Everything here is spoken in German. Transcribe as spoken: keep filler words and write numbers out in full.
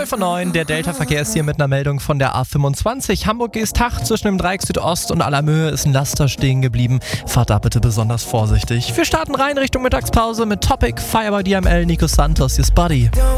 zwölf Uhr neun, der Delta-Verkehr ist hier mit einer Meldung von der A fünfundzwanzig. Hamburg-Geesthacht zwischen dem Dreieck Südost und Allermöhe ist ein Laster stehen geblieben. Fahrt da bitte besonders vorsichtig. Wir starten rein Richtung Mittagspause mit Topic, Fire by D M L, Nico Santos, His Body.